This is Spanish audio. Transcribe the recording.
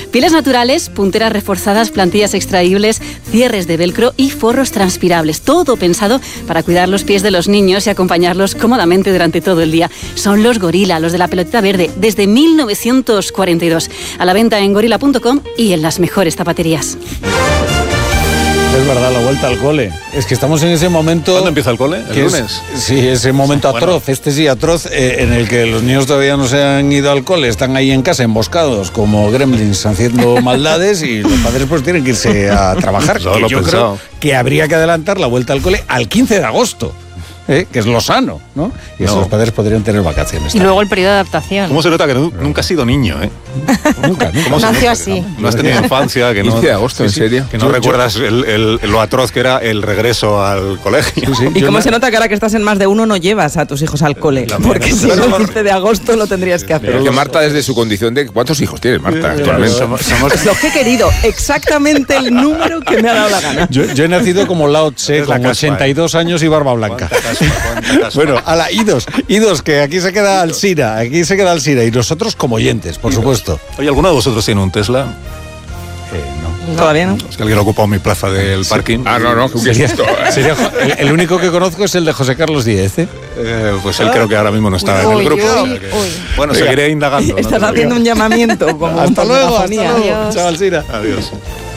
Pieles naturales, punteras reforzadas, plantillas extraíbles, cierres de velcro y forros transpirables. Todo pensado para cuidar los pies de los niños y acompañarlos cómodamente durante todo el día. Son los Gorila, los de la pelotita verde, desde 1942. A la venta en gorila.com y en las mejores zapaterías. Es verdad, la vuelta al cole. Es que estamos en ese momento... ¿Cuándo empieza el cole? ¿El lunes? Sí, ese momento atroz, atroz, en el que los niños todavía no se han ido al cole, están ahí en casa emboscados como gremlins haciendo maldades y los padres pues tienen que irse a trabajar. Que yo creo que habría que adelantar la vuelta al cole al 15 de agosto. Que es lo sano, ¿no? Y eso los padres podrían tener vacaciones. Y luego el periodo de adaptación. ¿Cómo se nota que nunca has sido niño, Nunca. Nació así. No has tenido infancia, que no... 15 de agosto, ¿en serio? Que no recuerdas lo atroz que era el regreso al colegio. ¿Y cómo se nota que ahora que estás en más de uno no llevas a tus hijos al cole? Porque si no, el 15 de agosto lo tendrías que hacer. Pero que Marta, desde su condición de... ¿Cuántos hijos tienes, Marta, actualmente? Es lo que he querido, exactamente el número que me ha dado la gana. Yo he nacido como Lao Tse, con 82 años y barba blanca. Bueno, idos, que aquí se queda Alsina, y nosotros como oyentes, por supuesto. Oye, ¿alguno de vosotros tiene un Tesla? No. Todavía no. Es que alguien ha ocupado mi plaza del parking. No, ¿qué es esto? El único que conozco es el de José Carlos Díez, Pues él creo que ahora mismo no está en el grupo. Bueno, seguiré indagando. Estás haciendo un llamamiento como hasta luego, Adiós. Chao, Alsina. Adiós.